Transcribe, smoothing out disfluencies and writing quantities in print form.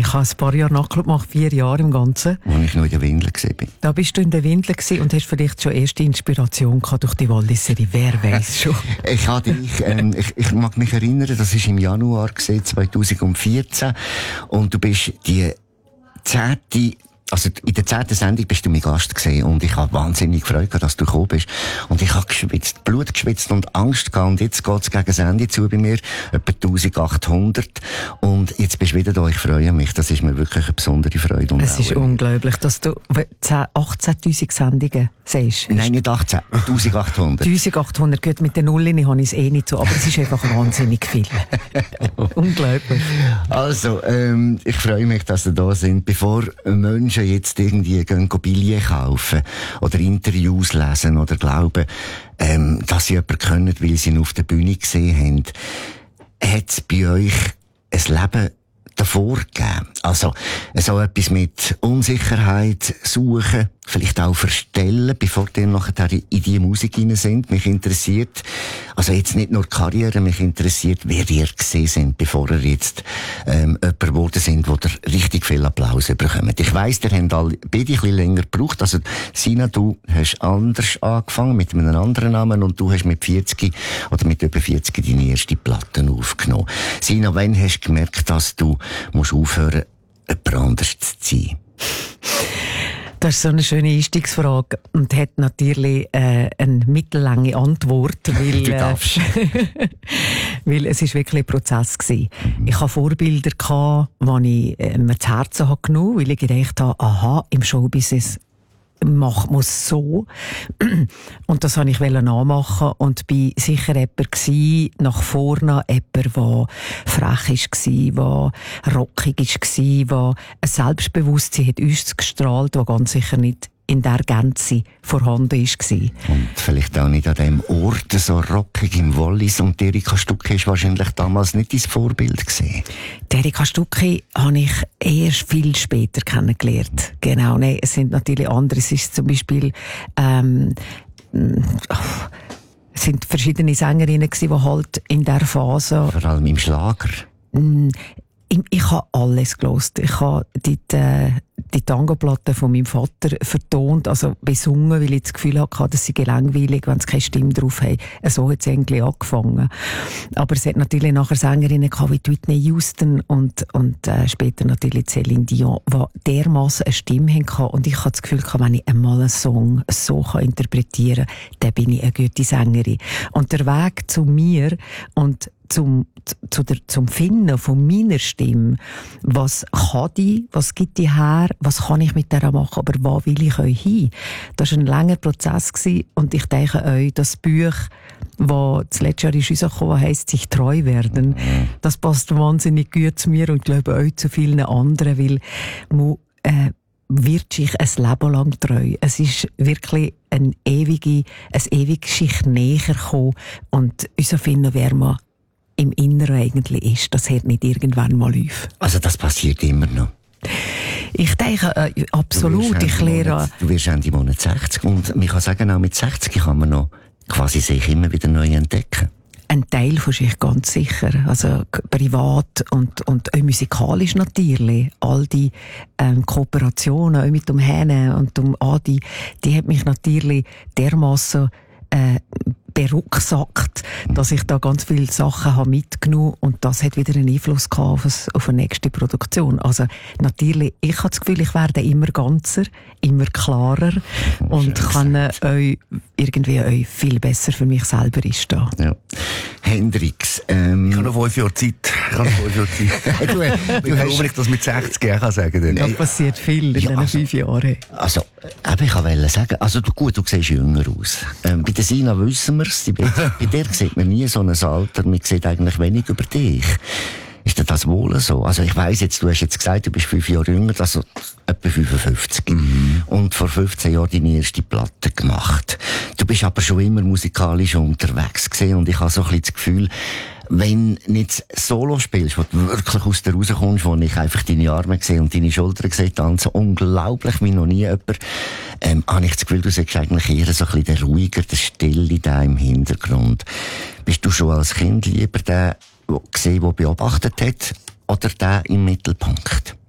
Ich habe ein paar Jahre Nachtclub gemacht, 4 Jahre im Ganzen. Als ich noch in der Windel war. Da bist du in der Windel gewesen und hast vielleicht schon erste Inspiration gehabt durch die Walliserie. Wer weiss schon? Ich mag mich erinnern, das war im Januar 2014 und du bist die 10. Also in der 10. Sendung bist du mein Gast gewesen und ich habe wahnsinnig Freude gehabt, dass du gekommen bist. Und ich habe geschwitzt, Blut geschwitzt und Angst gehabt. Und jetzt geht's gegen das Ende zu bei mir, etwa 1800. Und jetzt bist du wieder da. Ich freue mich. Das ist mir wirklich eine besondere Freude. Und es ist unglaublich, dass du 18'000 Sendungen siehst. Nein, nicht 18, 1800. 1800, gut, mit den Nullen habe ich es eh nicht so, aber es ist einfach wahnsinnig viel. Unglaublich. Also, ich freue mich, dass Sie da sind. Bevor Menschen jetzt irgendwie Billionen kaufen oder Interviews lesen oder glauben, dass sie jemanden können, weil sie ihn auf der Bühne gesehen haben, hat es bei euch ein Leben davor gegeben? Also, so etwas mit Unsicherheit suchen, vielleicht auch verstellen, bevor die nachher in die Musik hinein sind. Mich interessiert, also jetzt nicht nur die Karriere, mich interessiert, wer ihr gesehen sind, bevor ihr jetzt jemand geworden sind, wo ihr richtig viel Applaus bekommt. Ich weiss, ihr habt alle beide ein bisschen länger gebraucht. Also, Sina, du hast anders angefangen, mit einem anderen Namen, und du hast mit 40 oder mit über 40 deine erste Platte aufgenommen. Sina, wann hast du gemerkt, dass du musst aufhören, jemand anders zu sein? Das ist so eine schöne Einstiegsfrage und hat natürlich eine mittellange Antwort, weil, du darfst. weil es ist wirklich ein Prozess gewesen. Ich hatte Vorbilder gehabt, die ich mir zu Herzen habe genommen, weil ich gedacht habe, aha, im Showbusiness macht man es so. Und das wollte ich nachmachen und bin sicher jemand gewesen, nach vorne, jemand, der frech war, der rockig war, der ein Selbstbewusstsein hat uns gestrahlt, das ganz sicher nicht in der Gänze vorhanden war. Und vielleicht auch nicht an dem Ort so rockig im Wallis. Und Erika Stucki ist wahrscheinlich damals nicht dein Vorbild gewesen. Erika Stucki habe ich erst viel später kennengelernt. Genau, nein, es sind natürlich andere. Es ist zum Beispiel, es sind verschiedene Sängerinnen gewesen, die halt in der Phase... Vor allem im Schlager. Ich habe alles gehört. Ich habe die Tango-Platte von meinem Vater vertont, also besungen, weil ich das Gefühl hatte, dass sie langweilig, wenn sie keine Stimme drauf haben. So hat es eigentlich angefangen. Aber es hat natürlich nachher Sängerinnen gehabt, wie Whitney Houston und später natürlich Céline Dion, die dermassen eine Stimme hatten. Und ich hatte das Gefühl, wenn ich einmal einen Song so interpretieren kann, dann bin ich eine gute Sängerin. Und der Weg zu mir und zum Finden von meiner Stimme, was kann die, was gibt die her, was kann ich mit der machen, aber wo will ich euch hin? Das war ein langer Prozess gewesen, und ich denke euch, das Buch, das das letzte Jahr ist rausgekommen, heisst «Sich treu werden», das passt wahnsinnig gut zu mir und ich glaube euch zu vielen anderen, weil man wird sich ein Leben lang treu. Es ist wirklich eine ewige Schicht näher gekommen und uns finden, wer man im Inneren eigentlich ist. Das hört nicht irgendwann mal auf. Also das passiert immer noch? Ich denke, absolut. Du wirst Ende Monat 60 und man kann sagen, auch mit 60 kann man noch quasi sich immer wieder neu entdecken. Ein Teil von sich ganz sicher. Also privat und auch musikalisch natürlich. All die Kooperationen auch mit dem Henne und dem Adi, die hat mich natürlich dermassen berucksackt, dass ich da ganz viele Sachen habe mitgenommen, und das hat wieder einen Einfluss gehabt auf eine nächste Produktion. Also natürlich, ich habe das Gefühl, ich werde immer ganzer, immer klarer und kann euch irgendwie viel besser für mich selber einstehen. Ja. Hendrix, ich habe noch 5 Jahre Zeit. Du hast das mit 60 Jahren kann sagen. Da passiert viel in diesen 5 Jahren. Also, ich wollte sagen, also du siehst jünger aus. Bei der Sina wissen wir es. Bei dir sieht man nie so ein Alter. Man sieht eigentlich wenig über dich. Ist dir das wohl so? Also ich weiss jetzt, du hast jetzt gesagt, du bist 5 Jahre jünger, also etwa 55. Und vor 15 Jahren deine erste Platte gemacht. Du bist aber schon immer musikalisch unterwegs gewesen, und ich habe so ein bisschen das Gefühl, wenn du nicht Solo spielst, wo du wirklich aus der rauskommst, wo ich einfach deine Arme sehe und deine Schultern sehe, tanzen unglaublich wie noch nie jemand, habe ich das Gefühl, du sagst eigentlich eher so ein bisschen der ruhiger, der Stille, der im Hintergrund. Bist du schon als Kind lieber der gesehen, der beobachtet hat, oder der im Mittelpunkt?